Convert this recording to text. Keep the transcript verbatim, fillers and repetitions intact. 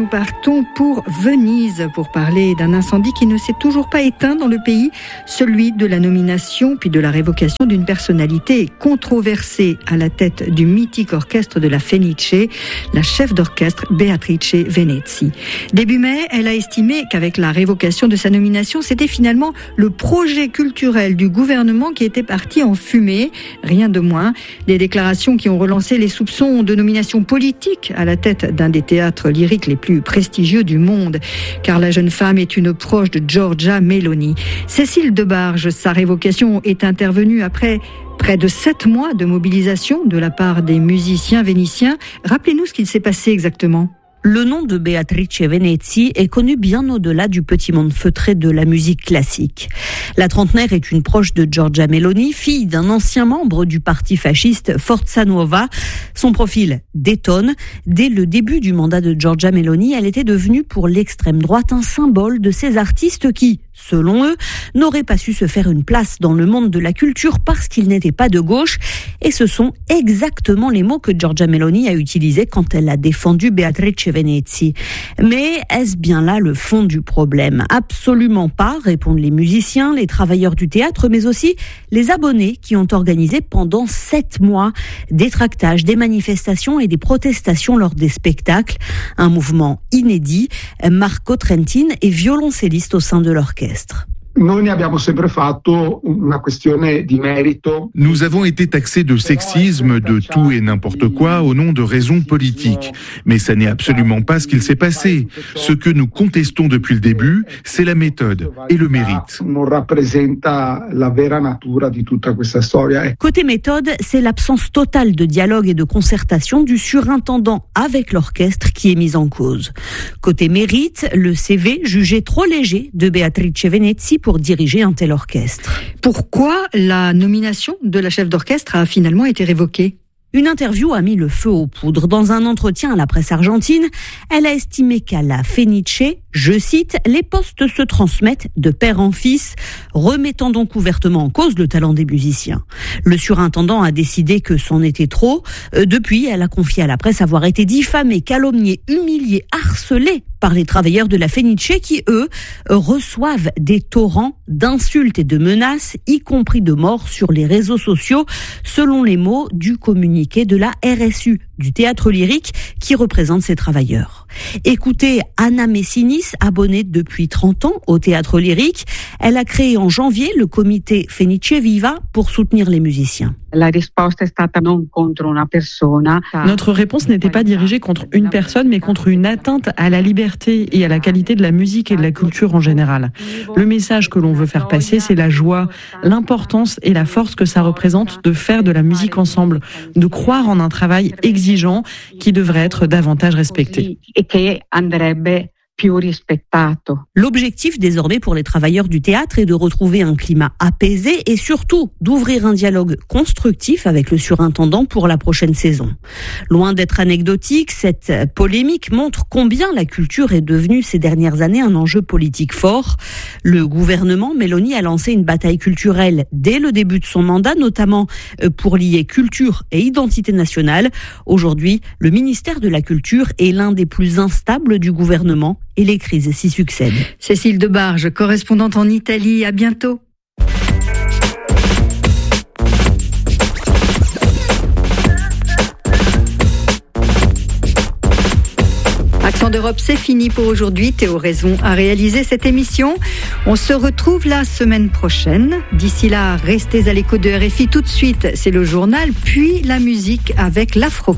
partons pour Venise pour parler d'un incendie qui ne s'est toujours pas éteint dans le pays, celui de la nomination puis de la révocation d'une personnalité controversée à la tête du mythique orchestre de la Fenice, la chef d'orchestre Beatrice Venezzi. Début mai, elle a estimé qu'avec la révocation de sa nomination, c'était finalement le projet culturel du gouvernement qui était parti en fumée, rien de moins. Des déclarations qui ont relancé les soupçons de nomination politique à la tête d'un des théâtres lyriques les plus prestigieux du monde, car la jeune femme est une proche de Giorgia Meloni. Cécile Debarge, sa révocation est intervenue après près de sept mois de mobilisation de la part des musiciens vénitiens. Rappelez-nous ce qu'il s'est passé exactement. Le nom de Beatrice Venezzi est connu bien au-delà du petit monde feutré de la musique classique. La trentenaire est une proche de Giorgia Meloni, fille d'un ancien membre du parti fasciste Forza Nuova. Son profil détonne. Dès le début du mandat de Giorgia Meloni, elle était devenue pour l'extrême droite un symbole de ces artistes qui, selon eux, n'auraient pas su se faire une place dans le monde de la culture parce qu'ils n'étaient pas de gauche. Et ce sont exactement les mots que Giorgia Meloni a utilisés quand elle a défendu Beatrice Venezzi. Mais est-ce bien là le fond du problème ? Absolument pas, répondent les musiciens, les travailleurs du théâtre, mais aussi les abonnés qui ont organisé pendant sept mois des tractages, des manifestations et des protestations lors des spectacles. Un mouvement inédit. Marco Trentin est violoncelliste au sein de l'orchestre. Nous avons été taxés de sexisme, de tout et n'importe quoi au nom de raisons politiques. Mais ça n'est absolument pas ce qu'il s'est passé. Ce que nous contestons depuis le début, c'est la méthode et le mérite. Côté méthode, c'est l'absence totale de dialogue et de concertation du surintendant avec l'orchestre qui est mise en cause. Côté mérite, le C V jugé trop léger de Beatrice Venezzi pour diriger un tel orchestre. Pourquoi la nomination de la chef d'orchestre a finalement été révoquée ? Une interview a mis le feu aux poudres. Dans un entretien à la presse argentine, elle a estimé qu'à la Fenice, je cite, « les postes se transmettent de père en fils », remettant donc ouvertement en cause le talent des musiciens. Le surintendant a décidé que c'en était trop. Depuis, elle a confié à la presse avoir été diffamée, calomniée, humiliée, harcelée par les travailleurs de la Fenice qui, eux, reçoivent des torrents d'insultes et de menaces, y compris de morts sur les réseaux sociaux, selon les mots du communiqué de la R S U, du théâtre lyrique, qui représente ces travailleurs. Écoutez Anna Messinis, abonnée depuis trente ans au théâtre lyrique. Elle a créé en janvier le comité Fenice Viva pour soutenir les musiciens. Notre réponse n'était pas dirigée contre une personne, mais contre une atteinte à la liberté et à la qualité de la musique et de la culture en général. Le message que l'on veut faire passer, c'est la joie, l'importance et la force que ça représente de faire de la musique ensemble, de croire en un travail exigeant qui devrait être davantage respecté. L'objectif désormais pour les travailleurs du théâtre est de retrouver un climat apaisé et surtout d'ouvrir un dialogue constructif avec le surintendant pour la prochaine saison. Loin d'être anecdotique, cette polémique montre combien la culture est devenue ces dernières années un enjeu politique fort. Le gouvernement Meloni a lancé une bataille culturelle dès le début de son mandat, notamment pour lier culture et identité nationale. Aujourd'hui, le ministère de la Culture est l'un des plus instables du gouvernement et les crises s'y succèdent. Cécile Debarge, correspondante en Italie, à bientôt. Accent d'Europe, c'est fini pour aujourd'hui. Théo Raison a réalisé cette émission. On se retrouve la semaine prochaine. D'ici là, restez à l'écoute de R F I. Tout de suite, c'est le journal, puis la musique avec l'Afro.